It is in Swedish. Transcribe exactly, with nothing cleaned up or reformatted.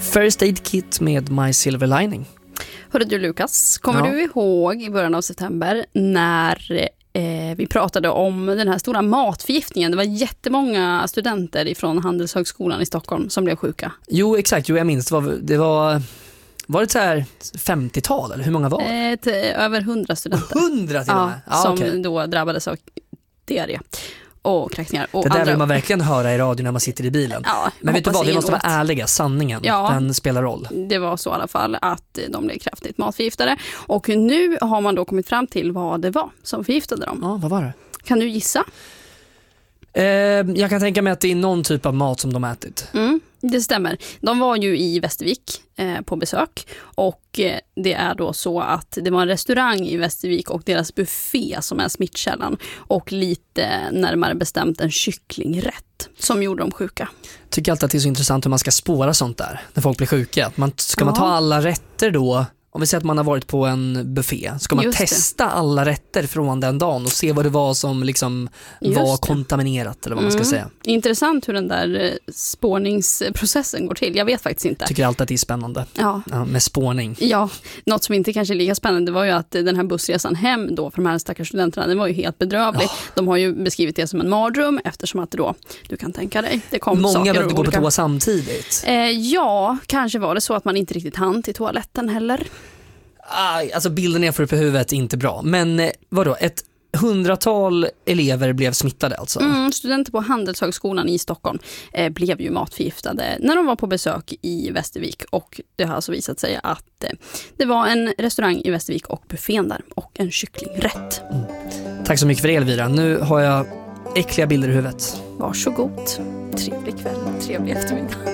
First Aid Kit med My Silver Lining. Hörde du Lukas, kommer Ja. du ihåg i början av september när eh, vi pratade om den här stora matförgiftningen? Det var jättemånga studenter från Handelshögskolan i Stockholm som blev sjuka. Jo, exakt. Jo, jag minns. Det var, det var, var det så här femtiotal eller hur många var det? Eh, till, över hundra studenter. Hundra till och Ja, med? Ja, som okej. då drabbades av diarré och kräkningar. Och Det där andra... vill man verkligen höra i radio när man sitter i bilen. Ja, Men vet du hoppas vad, vi ingen måste vara åt. ärliga. Sanningen, Ja. den spelar roll. Det var så i alla fall att de blev kraftigt matförgiftade. Och nu har man då kommit fram till vad det var som förgiftade dem. Ja, vad var det? Kan du gissa? Eh, jag kan tänka mig att det är någon typ av mat som de ätit. Mm, det stämmer. De var ju i Västervik eh, på besök och eh, det är då så att det var en restaurang i Västervik och deras buffé som är smittkällan och lite närmare bestämt en kycklingrätt som gjorde dem sjuka. Tycker alltid att det är så intressant hur man ska spåra sånt där när folk blir sjuka. Att man, ska man ta Ja. alla rätter då? Om vi säger att man har varit på en buffé, ska man Just det. testa alla rätter från den dagen och se vad det var som liksom Just var det. kontaminerat eller vad man ska Mm. säga. Intressant hur den där eh, spårningsprocessen går till. Jag vet faktiskt inte. Tycker alltid att det är spännande Ja. ja, med spårning. Ja, något som inte kanske är lika spännande var ju att den här bussresan hem då för de här stackars studenterna, den var ju helt bedrövlig. Ja. De har ju beskrivit det som en mardröm eftersom att då, du kan tänka dig, det kom Många saker behövde och gå på olika. toa samtidigt. Eh, ja, kanske var det så att man inte riktigt hann till toaletten heller. Aj, alltså bilden jag får upp i huvudet är inte bra. Men eh, vadå, ett hundratal elever blev smittade alltså? Mm, studenter på Handelshögskolan i Stockholm eh, blev ju matförgiftade när de var på besök i Västervik och det har alltså visat sig att eh, det var en restaurang i Västervik och buffén där och en kycklingrätt. Mm. Tack så mycket för det, Elvira. Nu har jag äckliga bilder i huvudet. Varsågod. Trevlig kväll, trevlig eftermiddag.